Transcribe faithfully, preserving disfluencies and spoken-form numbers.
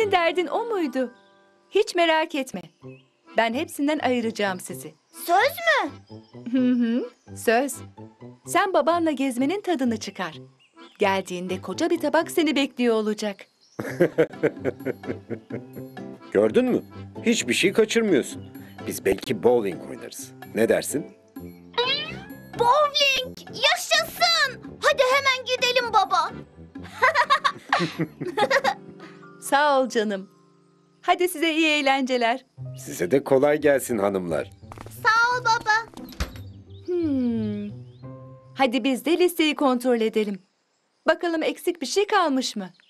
Senin derdin o muydu? Hiç merak etme. Ben hepsinden ayıracağım sizi. Söz mü? Hı hı, söz. Sen babanla gezmenin tadını çıkar. Geldiğinde koca bir tabak seni bekliyor olacak. Gördün mü? Hiçbir şey kaçırmıyorsun. Biz belki bowling oynarız. Ne dersin? Bowling! Yaşasın! Hadi hemen gidelim baba. Sağ ol canım. Hadi size iyi eğlenceler. Size de kolay gelsin hanımlar. Sağ ol baba. Hmm. Hadi biz de listeyi kontrol edelim. Bakalım eksik bir şey kalmış mı?